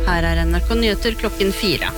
Her NRK Nyheter klokken 4.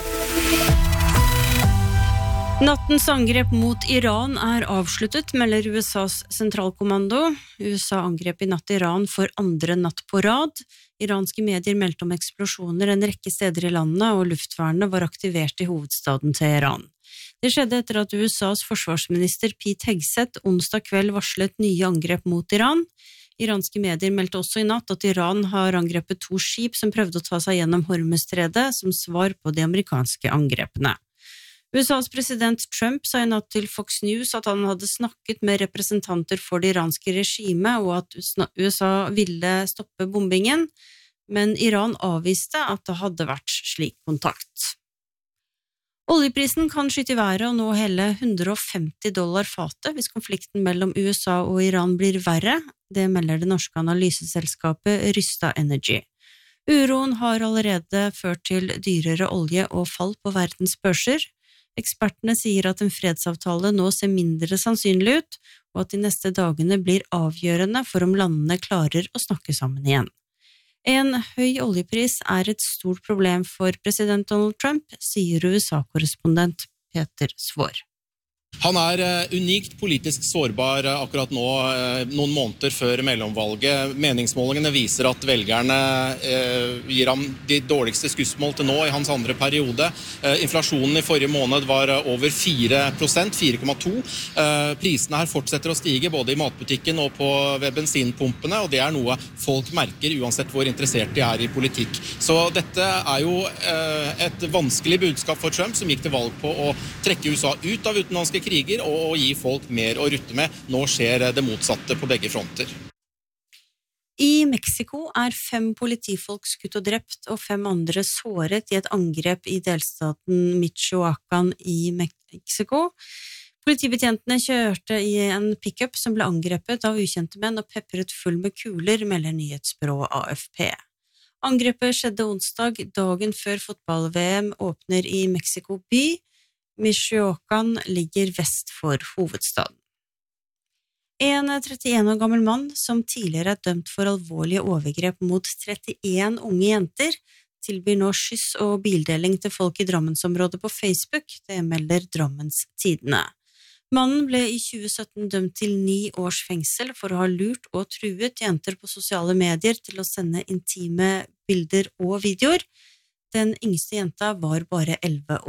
Nattens angrep mot Iran avsluttet, melder USAs sentralkommando. USA angrep i natt Iran for andre natt på rad. Iranske medier meldte om eksplosjoner en rekke steder i landet, og luftvernet var aktivert i hovedstaden Teheran. Det skjedde etter at USAs forsvarsminister Pete Hegseth onsdag kveld varslet nye angrep mot Iran. Iranske medier meldte også i natt at Iran har angrepet 2 skip som prøvde å ta seg gjennom Hormuzstredet som svar på de amerikanske angrepene. USAs president Trump sa i natt til Fox News at han hadde snakket med representanter for det iranske regimet og at USA ville stoppe bombingen, men Iran avviste at det hadde vært slik kontakt. Oljeprisen kan skyte i været og nå hele $150 fatet hvis konflikten mellom USA og Iran blir verre, det melder det norske analyseselskapet Rystad Energy. Uroen har allerede ført til dyrere olje og fall på verdens børser. Ekspertene sier at en fredsavtale nå ser mindre sannsynlig ut, og at de neste dagene blir avgjørende for om landene klarer å snakke sammen igjen. En høy oljepris et stort problem for president Donald Trump, sier USA-korrespondent Peter Svår. Han unikt politisk sårbar akkurat nå, noen måneder før mellomvalget. Meningsmålingene viser at velgerne gir ham de dårligste skussmål til nå i hans andre periode. Inflasjonen i forrige måned var over 4%, 4,2%. Prisene her fortsetter å stige både i matbutikken og ved bensinpumpene, og det noe folk merker uansett hvor interessert de i politikk. Så dette jo et vanskelig budskap for Trump, som gikk til valg på å trekke USA ut av utenlandske kriger og gi folk mer å rutte med. Nå skjer det motsatte på begge fronter. I Mexico 5 politifolk skutt og drept, og 5 andre såret i et angrep i delstaten Michoacán i Mexico. Politibetjentene kjørte i en pickup som ble angrepet av ukjente menn og pepret full med kuler, melder nyhetsbyrået AFP. Angrepet skjedde onsdag, dagen før fotball-VM åpner i Mexico by. Michoacán ligger vest for hovedstaden. En 31 år gammel mann som tidligere dømt for alvorlige overgrep mot 31 unge jenter, tilbyr nå skyss og bildeling til folk i Drammensområdet på Facebook, det melder Drammens Tidende. Mannen ble i 2017 dømt til 9 års fengsel for å ha lurt og truet jenter på sosiale medier til å sende intime bilder og videoer. Den yngste jenta var bare 11 år.